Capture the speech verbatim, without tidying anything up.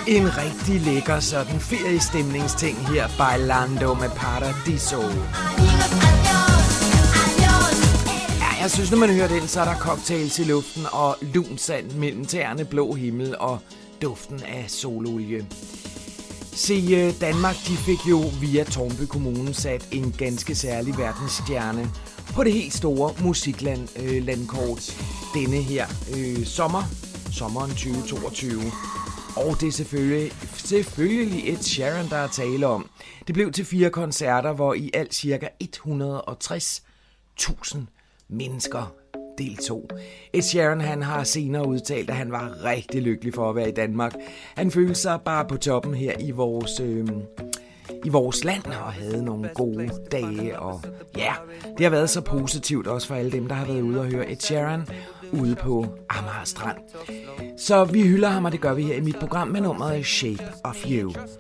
En rigtig lækker sådan feriestemningsting her, Bailando med Paradiso. Ja, jeg synes, når man hører den, så er der cocktails i luften og lun sand mellem tæerne, blå himmel og duften af sololie. Se, Danmark de fik jo via Tårnby Kommune sat en ganske særlig verdensstjerne på det helt store musiklandkort øh, denne her øh, sommer, sommeren tyve toogtyve. Og det er selvfølgelig, selvfølgelig Ed Sheeran, der er tale om. Det blev til fire koncerter, hvor i alt cirka et hundrede og tres tusind mennesker deltog. Ed Sheeran han har senere udtalt, at han var rigtig lykkelig for at være i Danmark. Han følte sig bare på toppen her i vores, øh, i vores land og havde nogle gode dage. Og ja, det har været så positivt også for alle dem, der har været ude og høre Ed Sheeran ude på Amager Strand. Så vi hylder ham, og det gør vi her i mit program med nummeret Shape of You.